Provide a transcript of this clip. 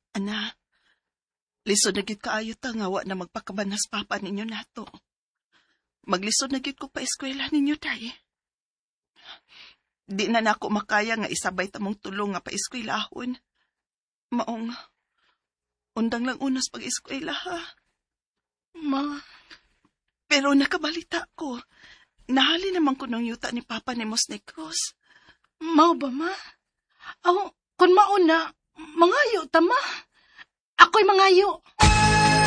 Ana, lisod na gid kaayo ta nga wa na magpakabanas papa ninyo nato. Maglisod na gid ko pa eskwela ninyo day. Di na nako makaya nga isabay tamong tulong nga pa eskwelahon. Maong, undang lang unos pag-eskwela ha. Ma, Pero nakabalita ko, nahali naman ko ng yuta ni Papa ni Mos Negros. mao ba ma? Aw, kun mauna, mangayo ta ma. Ako'y mangayo.